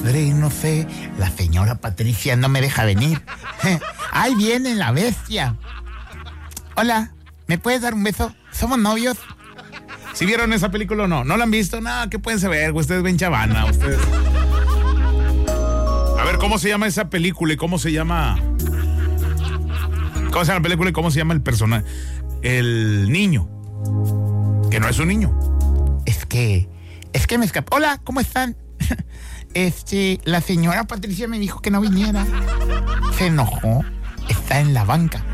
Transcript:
padre, no sé. La señora Patricia no me deja venir. ¡Ahí viene la bestia! Hola, ¿me puedes dar un beso? ¿Somos novios? ¿Sí vieron esa película o no? ¿No la han visto? No, ¿qué pueden saber? Ustedes ven Chavana, ustedes... A ver, ¿cómo se llama esa película y cómo se llama... ¿Cómo se llama la película y cómo se llama el personaje? El niño. Que no es un niño. Es que me escapó. Hola, ¿cómo están? La señora Patricia me dijo que no viniera. Se enojó. Está en la banca.